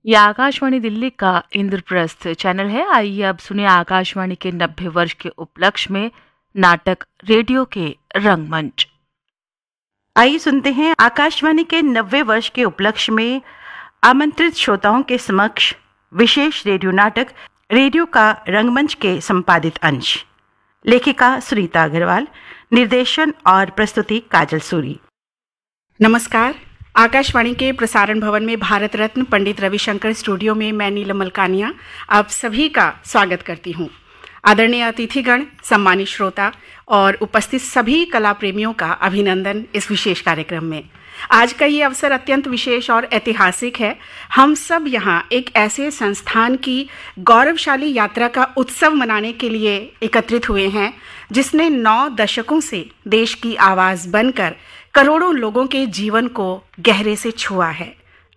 यह आकाशवाणी दिल्ली का इंद्रप्रस्थ चैनल है। आइए अब सुनिए आकाशवाणी के 90 वर्ष के उपलक्ष्य में नाटक रेडियो के रंगमंच। आइए सुनते हैं आकाशवाणी के 90 वर्ष के उपलक्ष्य में आमंत्रित श्रोताओं के समक्ष विशेष रेडियो नाटक रेडियो का रंगमंच के संपादित अंश। लेखिका सुनीता अग्रवाल, निर्देशन और प्रस्तुति काजल सूरी। नमस्कार। आकाशवाणी के प्रसारण भवन में भारत रत्न पंडित रविशंकर स्टूडियो में मैं नीलम मलकानिया आप सभी का स्वागत करती हूँ। आदरणीय अतिथिगण, सम्मानित श्रोता और उपस्थित सभी कला प्रेमियों का अभिनंदन इस विशेष कार्यक्रम में। आज का ये अवसर अत्यंत विशेष और ऐतिहासिक है। हम सब यहाँ एक ऐसे संस्थान की गौरवशाली यात्रा का उत्सव मनाने के लिए एकत्रित हुए हैं जिसने 9 दशकों से देश की आवाज़ बनकर करोड़ों लोगों के जीवन को गहरे से छुआ है।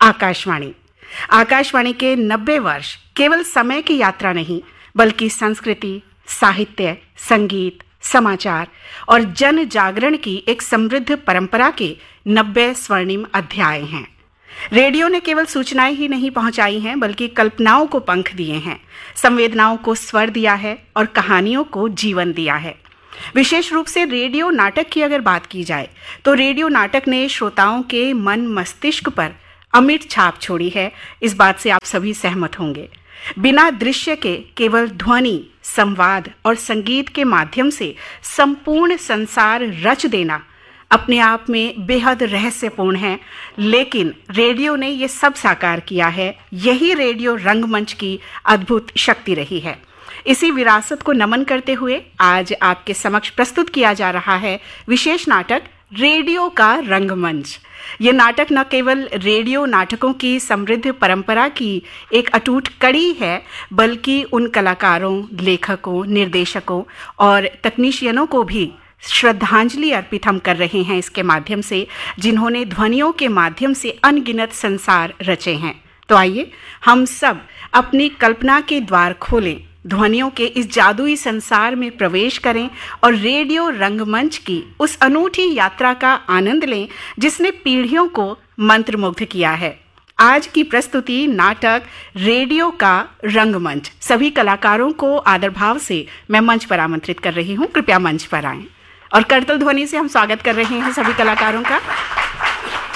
आकाशवाणी के 90 वर्ष केवल समय की यात्रा नहीं, बल्कि संस्कृति, साहित्य, संगीत, समाचार और जन जागरण की एक समृद्ध परंपरा के 90 स्वर्णिम अध्याय हैं। रेडियो ने केवल सूचनाएं ही नहीं पहुंचाई हैं, बल्कि कल्पनाओं को पंख दिए हैं, संवेदनाओं को स्वर दिया है और कहानियों को जीवन दिया है। विशेष रूप से रेडियो नाटक की अगर बात की जाए तो रेडियो नाटक ने श्रोताओं के मन मस्तिष्क पर अमिट छाप छोड़ी है। इस बात से आप सभी सहमत होंगे। बिना दृश्य के केवल ध्वनि, संवाद और संगीत के माध्यम से संपूर्ण संसार रच देना अपने आप में बेहद रहस्यपूर्ण है, लेकिन रेडियो ने ये सब साकार किया है। यही रेडियो रंगमंच की अद्भुत शक्ति रही है। इसी विरासत को नमन करते हुए आज आपके समक्ष प्रस्तुत किया जा रहा है विशेष नाटक रेडियो का रंगमंच। ये नाटक न केवल रेडियो नाटकों की समृद्ध परंपरा की एक अटूट कड़ी है, बल्कि उन कलाकारों, लेखकों, निर्देशकों और तकनीशियनों को भी श्रद्धांजलि अर्पित हम कर रहे हैं इसके माध्यम से, जिन्होंने ध्वनियों के माध्यम से अनगिनत संसार रचे हैं। तो आइए हम सब अपनी कल्पना के द्वार खोलें, ध्वनियों के इस जादुई संसार में प्रवेश करें और रेडियो रंगमंच की उस अनूठी यात्रा का आनंद लें जिसने पीढ़ियों को मंत्रमुग्ध किया है। आज की प्रस्तुति नाटक रेडियो का रंगमंच। सभी कलाकारों को आदर भाव से मैं मंच पर आमंत्रित कर रही हूं। कृपया मंच पर आएं और करतल ध्वनि से हम स्वागत कर रहे हैं सभी कलाकारों का।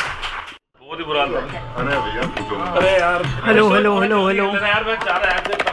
अरे यार, हेलो हेलो हेलो हेलो।